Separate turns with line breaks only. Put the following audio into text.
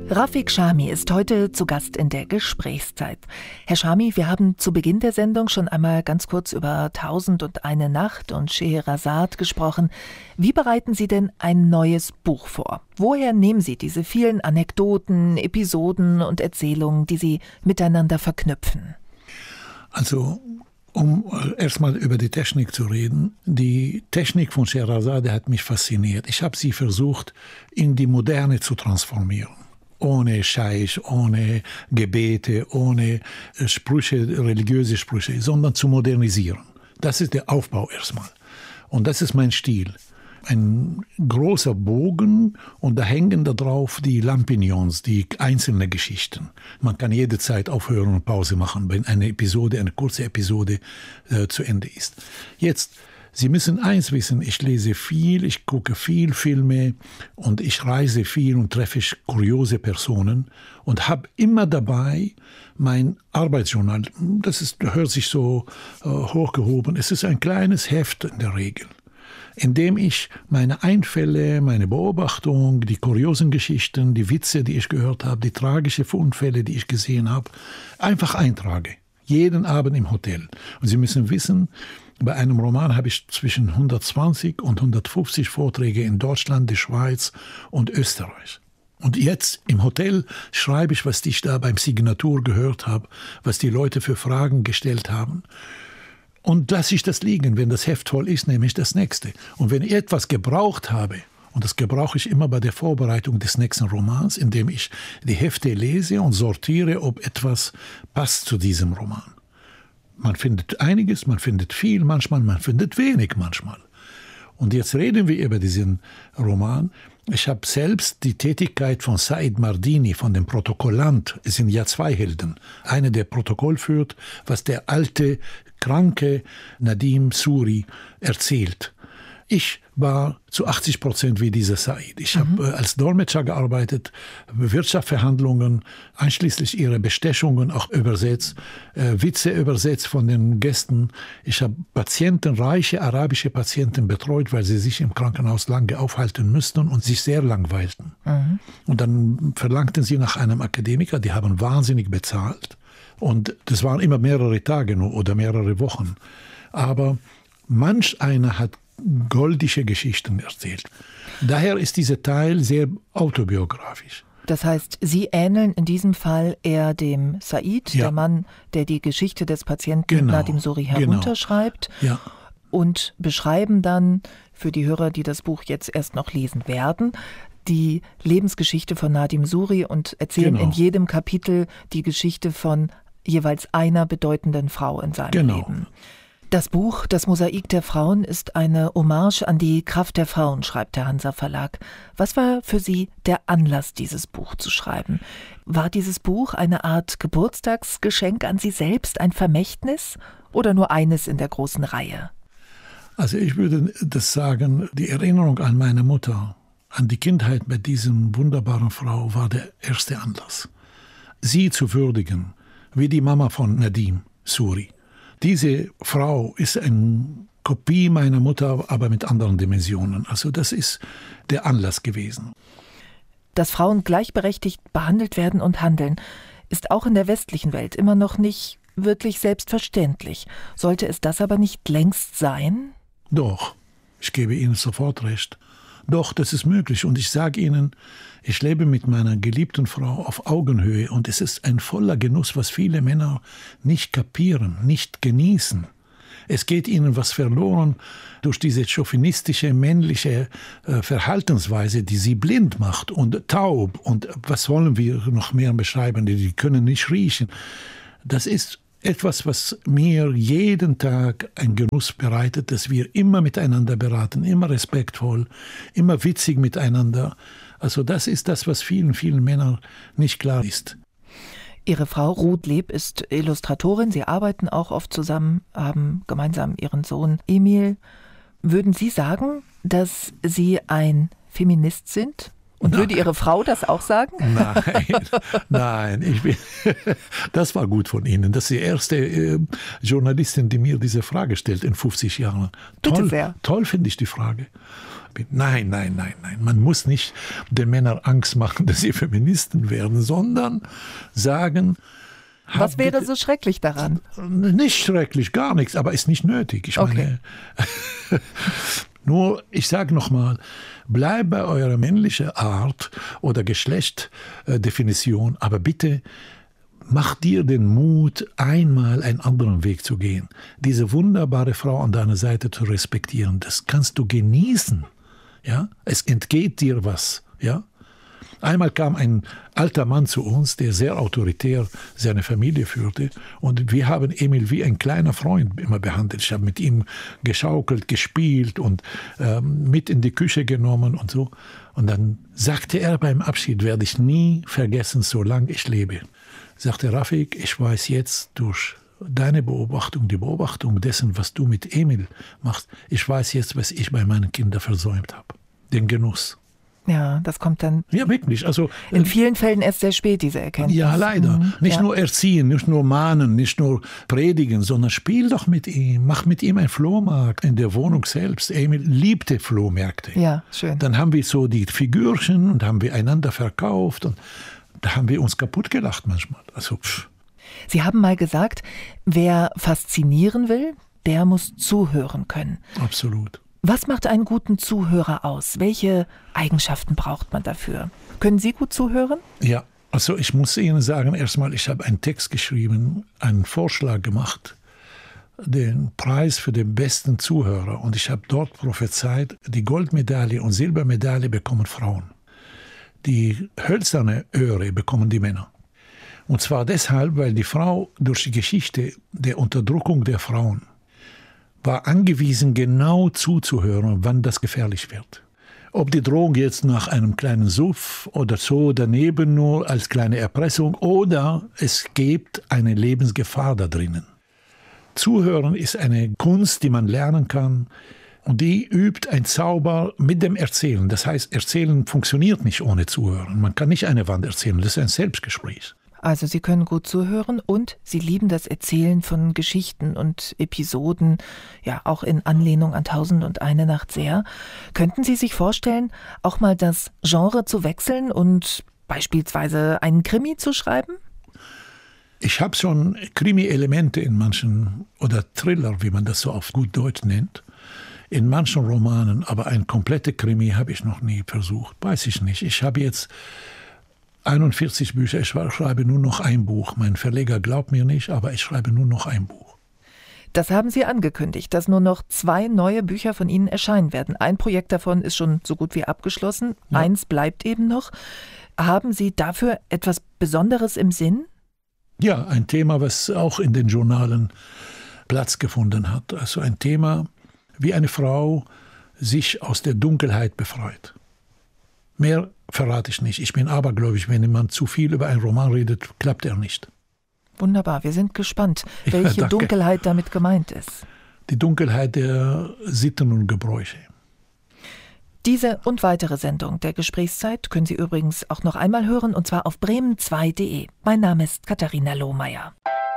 Rafik Chami ist heute zu Gast in der Gesprächszeit. Herr Chami, wir haben zu Beginn der Sendung schon einmal ganz kurz über 1001 Nacht und Scheherazade gesprochen. Wie bereiten Sie denn ein neues Buch vor? Woher nehmen Sie diese vielen Anekdoten, Episoden und Erzählungen, die Sie miteinander verknüpfen?
Also, um erstmal über die Technik zu reden. Die Technik von Scheherazade hat mich fasziniert. Ich habe sie versucht, in die Moderne zu transformieren. Ohne Scheich, ohne Gebete, ohne Sprüche, religiöse Sprüche, sondern zu modernisieren. Das ist der Aufbau erstmal. Und das ist mein Stil. Ein großer Bogen und da hängen da drauf die Lampignons, die einzelnen Geschichten. Man kann jederzeit aufhören und Pause machen, wenn eine kurze Episode zu Ende ist. Jetzt, Sie müssen eins wissen, ich lese viel, ich gucke viel Filme und ich reise viel und treffe kuriose Personen und habe immer dabei mein Arbeitsjournal. Hört sich so hochgehoben. Es ist ein kleines Heft in der Regel, in dem ich meine Einfälle, meine Beobachtung, die kuriosen Geschichten, die Witze, die ich gehört habe, die tragischen Unfälle, die ich gesehen habe, einfach eintrage. Jeden Abend im Hotel. Und Sie müssen wissen, bei einem Roman habe ich zwischen 120 und 150 Vorträge in Deutschland, der Schweiz und Österreich. Und jetzt im Hotel schreibe ich, was ich da beim Signatur gehört habe, was die Leute für Fragen gestellt haben. Und lasse ich das liegen. Wenn das Heft voll ist, nehme ich das nächste. Und wenn ich etwas gebraucht habe, und das gebrauche ich immer bei der Vorbereitung des nächsten Romans, indem ich die Hefte lese und sortiere, ob etwas passt zu diesem Roman. Man findet einiges, man findet viel manchmal, man findet wenig manchmal. Und jetzt reden wir über diesen Roman. Ich habe selbst die Tätigkeit von Said Mardini, von dem Protokollant. Es sind ja zwei Helden. Einer, der Protokoll führt, was der alte, kranke Nadim Suri erzählt. Ich war zu 80% wie dieser Said. Ich habe als Dolmetscher gearbeitet, Wirtschaftsverhandlungen, einschließlich ihrer Bestechungen auch übersetzt, Witze übersetzt von den Gästen. Ich habe reiche arabische Patienten betreut, weil sie sich im Krankenhaus lange aufhalten müssten und sich sehr langweilten. Und dann verlangten sie nach einem Akademiker, die haben wahnsinnig bezahlt. Und das waren immer mehrere Tage nur oder mehrere Wochen. Aber manch einer hat goldische Geschichten erzählt. Daher ist dieser Teil sehr autobiografisch.
Das heißt, Sie ähneln in diesem Fall eher dem Said, der Mann, der die Geschichte des Patienten Nadim Suri herunterschreibt und beschreiben dann für die Hörer, die das Buch jetzt erst noch lesen werden, die Lebensgeschichte von Nadim Suri und erzählen in jedem Kapitel die Geschichte von jeweils einer bedeutenden Frau in seinem Leben. Das Buch »Das Mosaik der Frauen« ist eine Hommage an die Kraft der Frauen, schreibt der Hansa Verlag. Was war für Sie der Anlass, dieses Buch zu schreiben? War dieses Buch eine Art Geburtstagsgeschenk an Sie selbst, ein Vermächtnis oder nur eines in der großen Reihe?
Also ich würde das sagen, die Erinnerung an meine Mutter, an die Kindheit mit diesem wunderbaren Frau war der erste Anlass. Sie zu würdigen, wie die Mama von Nadim Suri. Diese Frau ist eine Kopie meiner Mutter, aber mit anderen Dimensionen. Also das ist der Anlass gewesen.
Dass Frauen gleichberechtigt behandelt werden und handeln, ist auch in der westlichen Welt immer noch nicht wirklich selbstverständlich. Sollte es das aber nicht längst sein?
Doch, ich gebe Ihnen sofort recht. Doch, das ist möglich. Und ich sage Ihnen, ich lebe mit meiner geliebten Frau auf Augenhöhe und es ist ein voller Genuss, was viele Männer nicht kapieren, nicht genießen. Es geht ihnen was verloren durch diese chauvinistische, männliche Verhaltensweise, die sie blind macht und taub. Und was wollen wir noch mehr beschreiben? Die können nicht riechen. Das ist etwas, was mir jeden Tag einen Genuss bereitet, dass wir immer miteinander beraten, immer respektvoll, immer witzig miteinander. Also das ist das, was vielen, vielen Männern nicht klar ist.
Ihre Frau Ruth Leb ist Illustratorin. Sie arbeiten auch oft zusammen, haben gemeinsam ihren Sohn Emil. Würden Sie sagen, dass Sie ein Feminist sind? Und würde Ihre Frau das auch sagen?
Nein, das war gut von Ihnen. Das ist die erste Journalistin, die mir diese Frage stellt in 50 Jahren.
Bitte sehr.
Toll finde ich die Frage. Nein. Man muss nicht den Männern Angst machen, dass sie Feministen werden, sondern sagen...
Was wäre so schrecklich daran?
Nicht schrecklich, gar nichts, aber ist nicht nötig. Ich meine, nur, ich sage nochmal, bleibt bei eurer männlichen Art oder Geschlechtdefinition, aber bitte macht dir den Mut, einmal einen anderen Weg zu gehen. Diese wunderbare Frau an deiner Seite zu respektieren, das kannst du genießen. Ja? Es entgeht dir was. Ja? Einmal kam ein alter Mann zu uns, der sehr autoritär seine Familie führte. Und wir haben Emil wie ein kleiner Freund immer behandelt. Ich habe mit ihm geschaukelt, gespielt und mit in die Küche genommen und so. Und dann sagte er beim Abschied, werde ich nie vergessen, solange ich lebe. Sagte Rafik, ich weiß jetzt durch deine Beobachtung, die Beobachtung dessen, was du mit Emil machst, ich weiß jetzt, was ich bei meinen Kindern versäumt habe. Den Genuss.
Ja, das kommt dann
wirklich. Also,
in vielen Fällen erst sehr spät, diese Erkenntnis.
Ja, leider. Nicht nur erziehen, nicht nur mahnen, nicht nur predigen, sondern spiel doch mit ihm. Mach mit ihm einen Flohmarkt in der Wohnung selbst. Emil liebte Flohmärkte.
Ja, schön.
Dann haben wir so die Figürchen und haben wir einander verkauft und da haben wir uns kaputt gelacht manchmal. Also,
Sie haben mal gesagt, wer faszinieren will, der muss zuhören können.
Absolut.
Was macht einen guten Zuhörer aus? Welche Eigenschaften braucht man dafür? Können Sie gut zuhören?
Ja, also ich muss Ihnen sagen, erstmal, ich habe einen Text geschrieben, einen Vorschlag gemacht, den Preis für den besten Zuhörer. Und ich habe dort prophezeit, die Goldmedaille und Silbermedaille bekommen Frauen. Die hölzerne Öhre bekommen die Männer. Und zwar deshalb, weil die Frau durch die Geschichte der Unterdrückung der Frauen war angewiesen, genau zuzuhören, wann das gefährlich wird. Ob die Drohung jetzt nach einem kleinen Suff oder so daneben nur als kleine Erpressung oder es gibt eine Lebensgefahr da drinnen. Zuhören ist eine Kunst, die man lernen kann und die übt ein Zauber mit dem Erzählen. Das heißt, Erzählen funktioniert nicht ohne Zuhören. Man kann nicht eine Wand erzählen, das ist ein Selbstgespräch.
Also Sie können gut zuhören und Sie lieben das Erzählen von Geschichten und Episoden, ja auch in Anlehnung an 1001 Nacht sehr. Könnten Sie sich vorstellen, auch mal das Genre zu wechseln und beispielsweise einen Krimi zu schreiben?
Ich habe schon Krimi-Elemente in manchen, oder Thriller, wie man das so auf gut Deutsch nennt, in manchen Romanen, aber ein kompletter Krimi habe ich noch nie versucht. Weiß ich nicht. Ich habe jetzt 41 Bücher, ich schreibe nur noch ein Buch. Mein Verleger glaubt mir nicht, aber ich schreibe nur noch ein Buch.
Das haben Sie angekündigt, dass nur noch 2 neue Bücher von Ihnen erscheinen werden. Ein Projekt davon ist schon so gut wie abgeschlossen. Ja. Eins bleibt eben noch. Haben Sie dafür etwas Besonderes im Sinn?
Ja, ein Thema, was auch in den Journalen Platz gefunden hat. Also ein Thema, wie eine Frau sich aus der Dunkelheit befreit. Mehr verrate ich nicht. Ich bin abergläubig. Wenn jemand zu viel über einen Roman redet, klappt er nicht.
Wunderbar. Wir sind gespannt, welche Dunkelheit damit gemeint ist.
Die Dunkelheit der Sitten und Gebräuche.
Diese und weitere Sendung der Gesprächszeit können Sie übrigens auch noch einmal hören, und zwar auf bremen2.de. Mein Name ist Katharina Lohmeier.